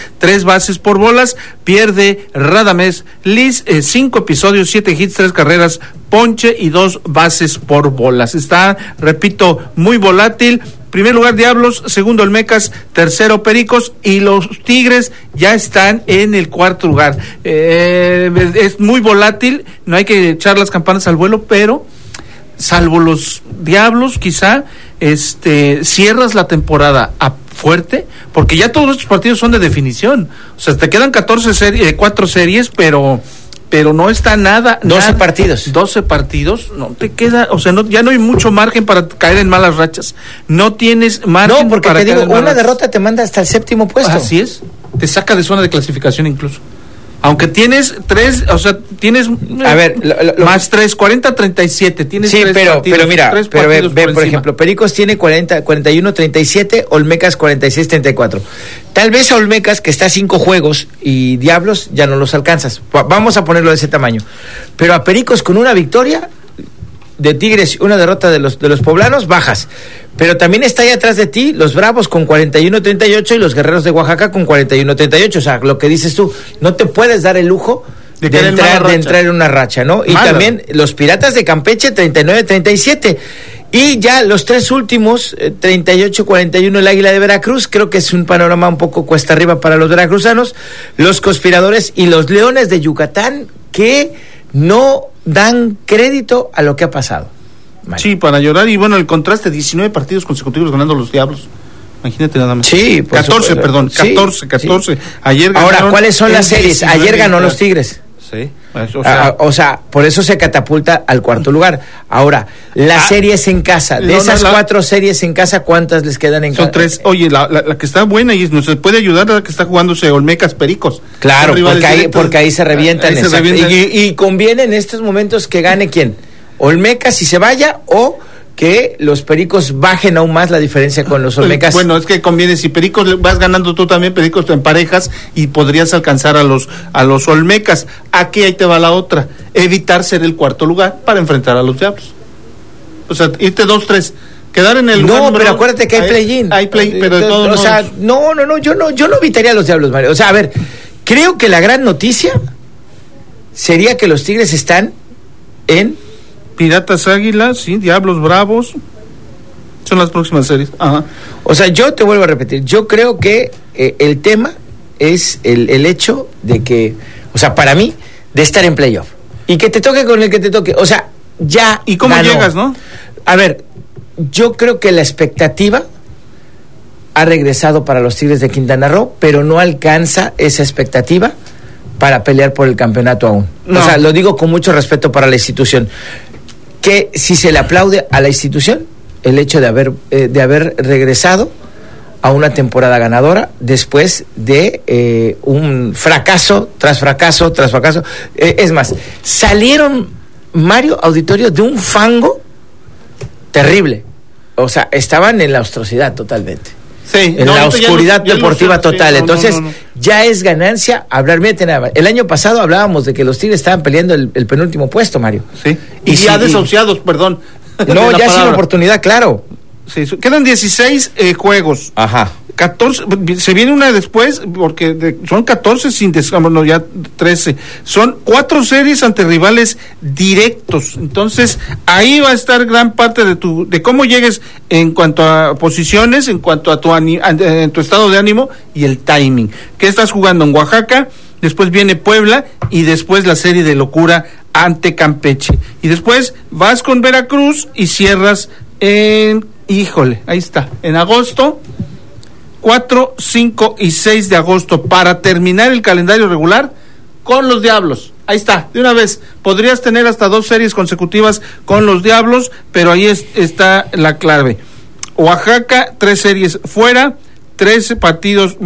3 bases por bolas. Pierde Radamés Liz, 5 episodios, 7 hits, 3 carreras, ponche y 2 bases por bolas. Está, repito, muy volátil. Primer lugar Diablos, segundo Olmecas, tercero Pericos, y los Tigres ya están en el cuarto lugar. Es muy volátil, no hay que echar las campanas al vuelo, pero salvo los Diablos, quizá cierras la temporada a fuerte, porque ya todos estos partidos son de definición. O sea, te quedan 4 series, pero no está nada. 12 partidos. 12 partidos, no te queda, o sea, ya no hay mucho margen para caer en malas rachas. No tienes margen. No, porque para te digo, caer en una derrota te manda hasta el 7º puesto. Así es, te saca de zona de clasificación incluso. Aunque tienes 3, o sea, tienes a ver, más 3, 40-37, tienes sí, 3 partidos. Pero mira, ve, por ejemplo, Pericos tiene 41-37, Olmecas 46-34. Tal vez a Olmecas, que está a 5 juegos, y Diablos ya no los alcanzas. Vamos a ponerlo de ese tamaño. Pero a Pericos con una victoria de Tigres, una derrota de los poblanos, bajas. Pero también está ahí atrás de ti los Bravos con 41-38 y los Guerreros de Oaxaca con 41-38. O sea, lo que dices tú, no te puedes dar el lujo de entrar en una racha, ¿no? Y también los Piratas de Campeche 39-37. Y ya los 3 últimos, 38-41 el Águila de Veracruz, creo que es un panorama un poco cuesta arriba para los veracruzanos. Los Conspiradores y los Leones de Yucatán, que no dan crédito a lo que ha pasado. Vale. Sí, para llorar. Y bueno, el contraste, 19 partidos consecutivos ganando los Diablos. Imagínate nada más. Sí, 14, perdón, 14. Sí. Ayer ahora, ¿cuáles son las series? Ayer ganó los Tigres. Sí. O sea, por eso se catapulta al cuarto lugar. Ahora, las series en casa, de esas 4 series en casa, ¿cuántas les quedan en casa? Son 3. Oye, la que está buena y nos puede ayudar, la que está jugándose Olmecas Pericos. Claro, porque ahí se revientan. Y conviene en estos momentos que gane ¿quién? Olmecas, si se vaya, o que los Pericos bajen aún más la diferencia con los Olmecas. Bueno, es que conviene, si Pericos vas ganando tú también, Pericos en parejas, y podrías alcanzar a los Olmecas. Aquí ahí te va la otra, evitar ser el cuarto lugar para enfrentar a los Diablos. O sea, irte 2-3, quedar en el lugar. No, pero acuérdate que hay play-in. Hay play, pero de todos modos. O sea, no, yo no evitaría a los Diablos, Mario. O sea, a ver, creo que la gran noticia sería que los Tigres están en Piratas Águilas, sí, Diablos Bravos. Son las próximas series. Ajá. O sea, yo te vuelvo a repetir, yo creo que el tema es el hecho de que, o sea, para mí, de estar en playoff. Y que te toque con el que te toque. O sea, ya ¿y cómo ganó. llegas, no? A ver, yo creo que la expectativa ha regresado para los Tigres de Quintana Roo, pero no alcanza esa expectativa para pelear por el campeonato aún. No. O sea, lo digo con mucho respeto para la institución. Que si se le aplaude a la institución el hecho de haber regresado a una temporada ganadora después de un fracaso tras fracaso tras fracaso. Es más, salieron, Mario Auditorio, de un fango terrible. O sea, estaban en la atrocidad totalmente. Sí, en la oscuridad deportiva total. Sí, entonces, ya es ganancia hablar. Mírate nada más. El año pasado hablábamos de que los Tigres estaban peleando el penúltimo puesto, Mario. Sí. Y ya desahuciados, perdón. No, ya sin oportunidad, claro. Sí, quedan 16 juegos. Ajá. 14, se viene una después, porque son 14 sin no, ya 13. Son 4 series ante rivales directos. Entonces, ahí va a estar gran parte de cómo llegues en cuanto a posiciones, en cuanto a tu estado de ánimo y el timing. ¿Qué estás jugando en Oaxaca? Después viene Puebla y después la serie de locura ante Campeche. Y después vas con Veracruz y cierras ahí está, en agosto. 4, 5 y 6 de agosto para terminar el calendario regular con los Diablos. Ahí está, de una vez. Podrías tener hasta 2 series consecutivas con los Diablos, pero ahí está la clave. Oaxaca, 3 series fuera, 3 partidos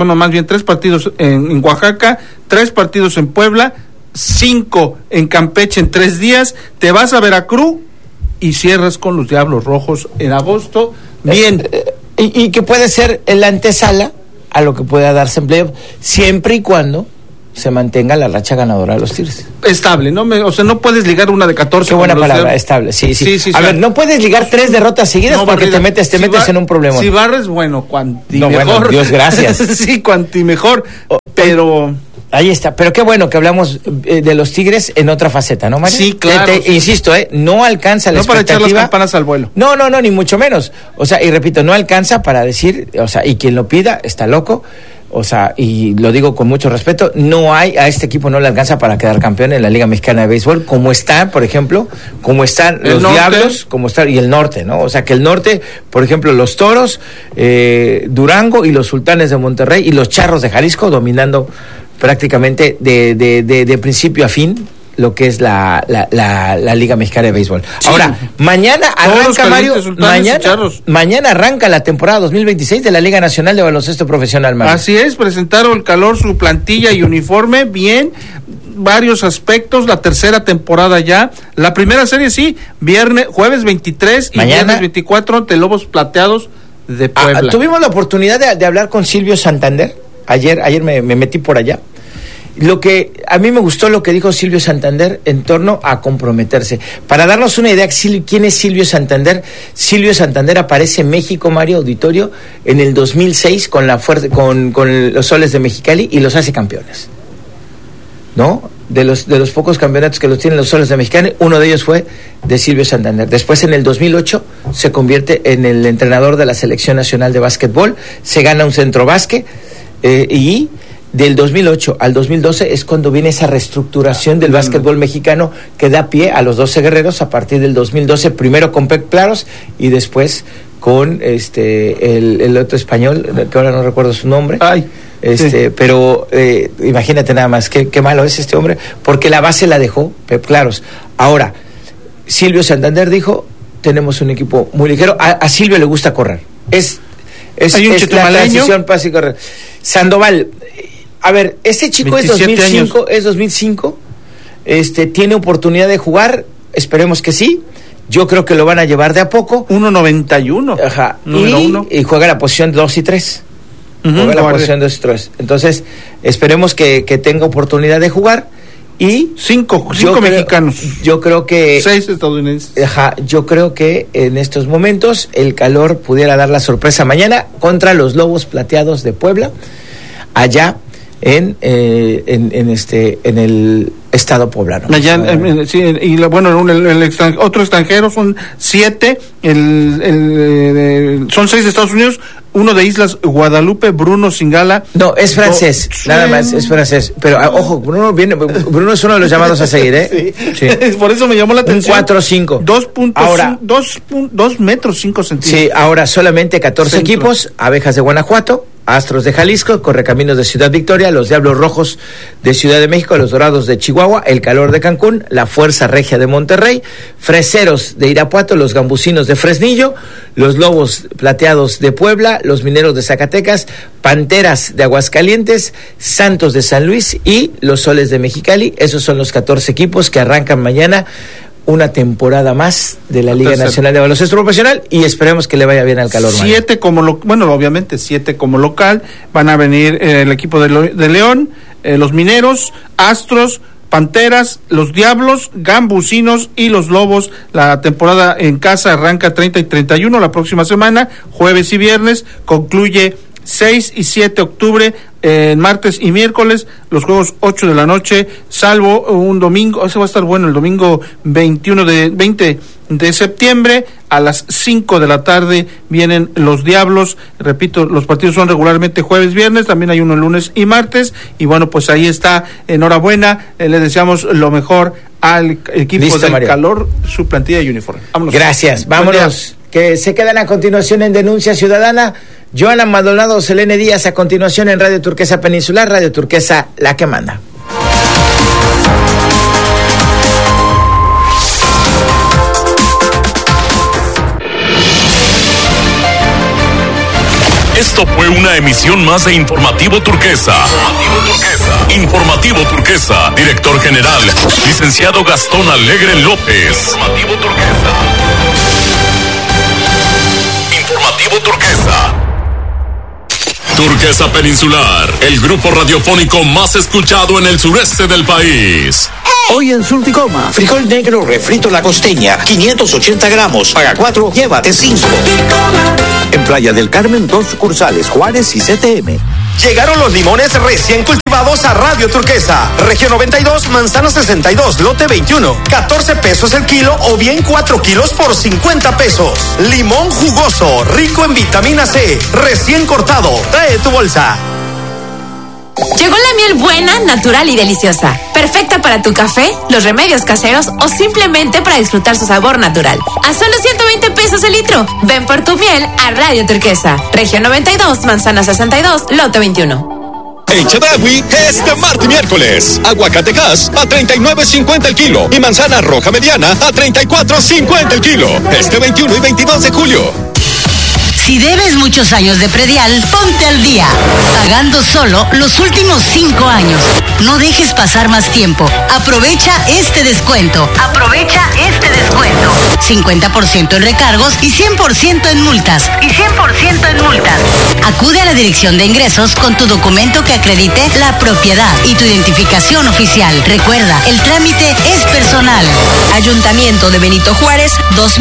en Oaxaca, 3 partidos en Puebla, 5 en Campeche en 3 días. Te vas a Veracruz y cierras con los Diablos Rojos en agosto. Bien. Y que puede ser la antesala a lo que pueda darse en playoff, siempre y cuando se mantenga la racha ganadora de los Tigres. Estable, ¿no? O sea, no puedes ligar una de 14. Qué buena palabra, estable, sí. A ver, no puedes ligar 3 derrotas seguidas porque te metes en un problema. Si barres, bueno, cuanti mejor. Bueno, Dios gracias. Sí, cuanti mejor, pero... Ahí está, pero qué bueno que hablamos de los Tigres en otra faceta, ¿no, Mario? Sí, claro. Insisto, no alcanza la expectativa. No para echar las campanas al vuelo. No, ni mucho menos. O sea, y repito, no alcanza para decir, o sea, y quien lo pida está loco. O sea, y lo digo con mucho respeto, a este equipo no le alcanza para quedar campeón en la Liga Mexicana de Béisbol, como están, por ejemplo, como están los Diablos, y el norte, ¿no? O sea, que el norte, por ejemplo, los Toros, Durango y los Sultanes de Monterrey y los Charros de Jalisco dominando prácticamente de principio a fin lo que es la Liga Mexicana de Béisbol. Sí. Ahora, mañana arranca, Mario, mañana arranca la temporada 2026 de la Liga Nacional de Baloncesto Profesional, Mario. Así es, presentaron el calor, su plantilla y uniforme, bien, varios aspectos, la tercera temporada ya, la primera serie sí, jueves 23 y mañana, viernes 24 ante Lobos Plateados de Puebla. Tuvimos la oportunidad de hablar con Silvio Santander, ayer me metí por allá. Lo que a mí me gustó lo que dijo Silvio Santander en torno a comprometerse. Para darnos una idea, ¿quién es Silvio Santander? Silvio Santander aparece en México, Mario Auditorio, en el 2006 con los Soles de Mexicali y los hace campeones, ¿no? De los pocos campeonatos que los tienen los Soles de Mexicali, uno de ellos fue de Silvio Santander. Después, en el 2008, se convierte en el entrenador de la Selección Nacional de Básquetbol, se gana un centro básquet y... Del 2008 al 2012 es cuando viene esa reestructuración del básquetbol mexicano que da pie a los 12 guerreros a partir del 2012, primero con Pep Claros y después con el otro español, que ahora no recuerdo su nombre. Sí. Pero imagínate nada más, qué malo es este hombre, porque la base la dejó Pep Claros. Ahora, Silvio Santander dijo, tenemos un equipo muy ligero, a Silvio le gusta correr. Es la transición pase y correr. Sandoval, a ver, este chico es 2005, tiene oportunidad de jugar, esperemos que sí. Yo creo que lo van a llevar de a poco. 1.91. Ajá. Y juega la posición 2 y 3. Juega la posición 2 y 3. Entonces, esperemos que tenga oportunidad de jugar. Y 5 mexicanos. Yo creo que 6 estadounidenses. Ajá, yo creo que en estos momentos el calor pudiera dar la sorpresa mañana contra los Lobos Plateados de Puebla, allá en el estado poblano. Allá, sí, y otro extranjero son 7, son 6 de Estados Unidos, uno de Islas Guadalupe, Bruno Singala. No, es francés, nada más, es francés. Pero ojo, Bruno es uno de los llamados a seguir, ¿eh? Sí. Por eso me llamó la atención. 4-5. Ahora, 2 metros 5 centímetros. Sí, ahora solamente 14 equipos, Abejas de Guanajuato, Astros de Jalisco, Correcaminos de Ciudad Victoria, los Diablos Rojos de Ciudad de México, los Dorados de Chihuahua, el Calor de Cancún, la Fuerza Regia de Monterrey, Freseros de Irapuato, los Gambusinos de Fresnillo, los Lobos Plateados de Puebla, los Mineros de Zacatecas, Panteras de Aguascalientes, Santos de San Luis y los Soles de Mexicali. Esos son los 14 equipos que arrancan mañana una temporada más de la Liga Nacional de Baloncesto Profesional y esperemos que le vaya bien al Calor. 7 obviamente 7 como local, van a venir el equipo de León, los Mineros, Astros, Panteras, los Diablos, Gambusinos y los Lobos. La temporada en casa arranca 30 y 31 la próxima semana, jueves y viernes, concluye 6 y 7 de octubre, martes y miércoles, los juegos 8 de la noche, salvo un domingo, ese va a estar bueno, el domingo 20 de septiembre, a las 5 de la tarde vienen los Diablos. Repito, los partidos son regularmente jueves, viernes, también hay uno lunes y martes, y bueno, pues ahí está, enhorabuena, le deseamos lo mejor al equipo del Mario. Calor, su plantilla y uniforme. Vámonos. Gracias, vámonos, que se quedan a continuación en Denuncia Ciudadana. Joana Maldonado, Selene Díaz, a continuación en Radio Turquesa Peninsular, Radio Turquesa, la que manda. Esto fue una emisión más de Informativo Turquesa. Informativo Turquesa, director general, licenciado Gastón Alegre López. Informativo Turquesa. Turquesa Peninsular, el grupo radiofónico más escuchado en el sureste del país. Hoy en Surticoma, frijol negro refrito La Costeña, 580 gramos, paga 4, llévate 5. En Playa del Carmen, 2 sucursales, Juárez y CTM. Llegaron los limones recién cultivados a Radio Turquesa. Región 92, manzana 62, lote 21. 14 pesos el kilo o bien 4 kilos por 50 pesos. Limón jugoso, rico en vitamina C, recién cortado. Trae tu bolsa. Llegó la miel buena, natural y deliciosa. Perfecta para tu café, los remedios caseros o simplemente para disfrutar su sabor natural. A solo 120 pesos el litro. Ven por tu miel a Radio Turquesa. Región 92, manzana 62, lote 21. En Chedraui, este martes y miércoles, aguacate gas a $39.50 el kilo y manzana roja mediana a $34.50 el kilo. Este 21 y 22 de julio. Si debes muchos años de predial, ponte al día, pagando solo los últimos 5 años. No dejes pasar más tiempo. Aprovecha este descuento. 50% en recargos y 100% en multas. Acude a la Dirección de Ingresos con tu documento que acredite la propiedad y tu identificación oficial. Recuerda, el trámite es personal. Ayuntamiento de Benito Juárez,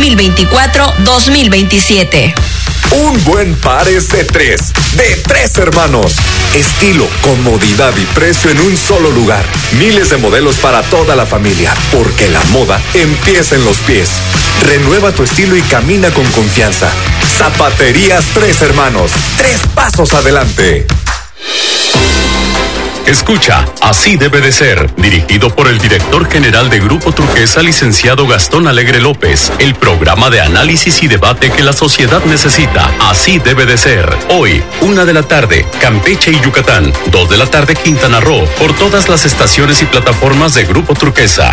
2024-2027. Un buen par es de tres hermanos. Estilo, comodidad y precio en un solo lugar. Miles de modelos para toda la familia, porque la moda empieza en los pies. Renueva tu estilo y camina con confianza. Zapaterías Tres Hermanos, 3 pasos adelante. Escucha, Así debe de ser, dirigido por el director general de Grupo Turquesa, licenciado Gastón Alegre López, el programa de análisis y debate que la sociedad necesita. Así debe de ser. Hoy, 1 de la tarde, Campeche y Yucatán, 2 de la tarde, Quintana Roo, por todas las estaciones y plataformas de Grupo Turquesa.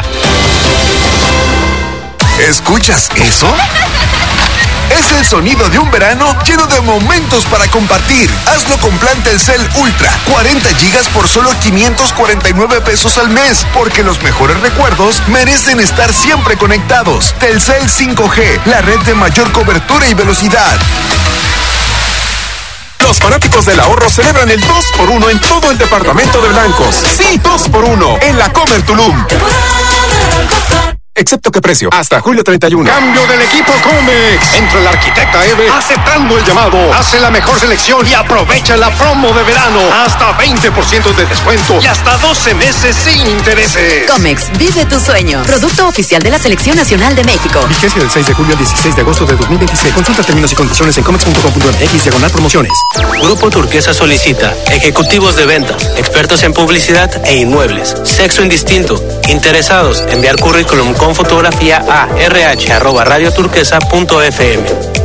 ¿Escuchas eso? Es el sonido de un verano lleno de momentos para compartir. Hazlo con plan Telcel Ultra. 40 gigas por solo 549 pesos al mes. Porque los mejores recuerdos merecen estar siempre conectados. Telcel 5G, la red de mayor cobertura y velocidad. Los fanáticos del ahorro celebran el 2x1 en todo el departamento de Blancos. Sí, 2x1 en la Comer Tulum. Excepto que precio, hasta julio 31. Cambio del equipo Comex. Entra la arquitecta Eve aceptando el llamado. Hace la mejor selección y aprovecha la promo de verano. Hasta 20% de descuento y hasta 12 meses sin intereses. Comex, vive tu sueño. Producto oficial de la Selección Nacional de México. Vigencia del 6 de julio al 16 de agosto de 2026. Consulta términos y condiciones en comex.com.mx/promociones. Grupo Turquesa solicita ejecutivos de ventas, expertos en publicidad e inmuebles, sexo indistinto, interesados, enviar currículum con fotografía a rh@radioturquesa.fm.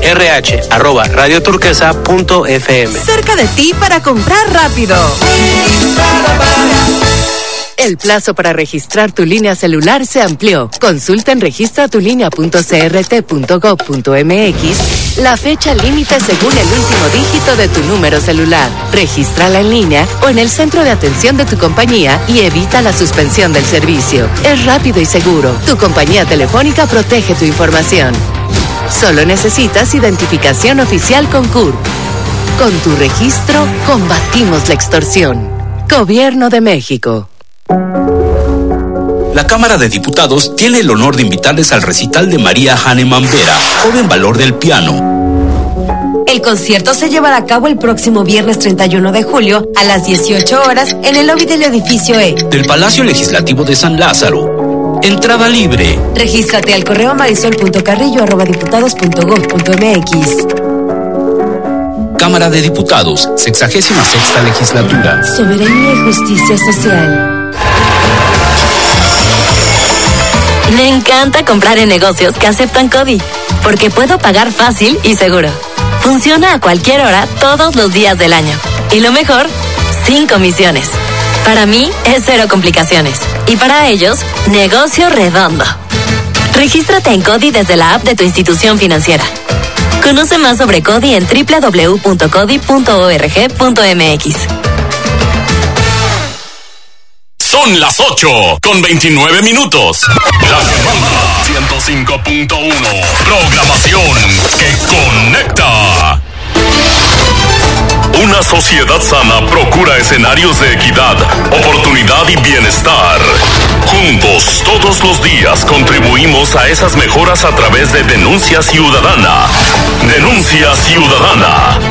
rh@radioturquesa.fm. Cerca de ti para comprar rápido. El plazo para registrar tu línea celular se amplió. Consulta en registratulinea.crt.gov.mx la fecha límite según el último dígito de tu número celular. Regístrala en línea o en el centro de atención de tu compañía y evita la suspensión del servicio. Es rápido y seguro. Tu compañía telefónica protege tu información. Solo necesitas identificación oficial con CURP. Con tu registro, combatimos la extorsión. Gobierno de México. La Cámara de Diputados tiene el honor de invitarles al recital de María Hahnemann Vera, Joven Valor del Piano. El concierto se llevará a cabo el próximo viernes 31 de julio a las 18 horas en el lobby del edificio E del Palacio Legislativo de San Lázaro. Entrada libre. Regístrate al correo marisol.carrillo@diputados.gov.mx. Cámara de Diputados, 66ª legislatura. Soberanía y justicia social. Me encanta comprar en negocios que aceptan CODI, porque puedo pagar fácil y seguro. Funciona a cualquier hora, todos los días del año. Y lo mejor, sin comisiones. Para mí es 0 complicaciones. Y para ellos, negocio redondo. Regístrate en CODI desde la app de tu institución financiera. Conoce más sobre CODI en www.codi.org.mx. Son las 8:29. La semana 105.1. Programación que conecta. Una sociedad sana procura escenarios de equidad, oportunidad y bienestar. Juntos, todos los días, contribuimos a esas mejoras a través de Denuncia Ciudadana. Denuncia Ciudadana.